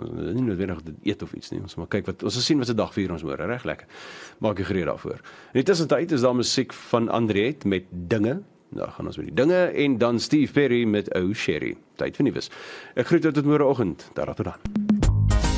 nie noodwendig eet of iets nie, ons maar kyk ons sal sien wat se dag vir ons môre, reg lekker. Maak jy gereed daarvoor. In die tussentyd is daar musiek van Andriette met Dinge. Nou gaan ons met die dinge en dan Steve Perry met Oh Sherry. Tyd vir nuus. Ek groet jou tot môreoggend. Daar tot dan.